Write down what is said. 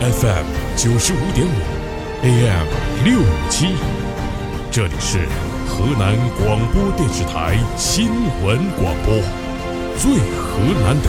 FM 95.5 AM 657，这里是河南广播电视台新闻广播，最河南的